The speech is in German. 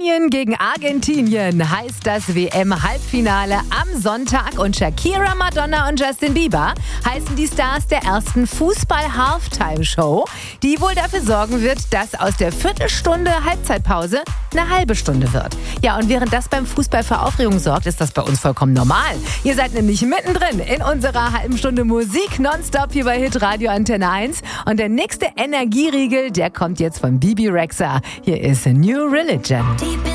Spanien gegen Argentinien heißt das WM-Halbfinale am Sonntag und Shakira, Madonna und Justin Bieber heißen die Stars der ersten Fußball-Halftime-Show, die wohl dafür sorgen wird, dass aus der Viertelstunde Halbzeitpause eine halbe Stunde wird. Ja, und während das beim Fußball für Aufregung sorgt, ist das bei uns vollkommen normal. Ihr seid nämlich mittendrin in unserer halben Stunde Musik nonstop hier bei Hitradio Antenne 1. Und der nächste Energieriegel, der kommt jetzt von Bibi Rexha. Hier ist A New Religion.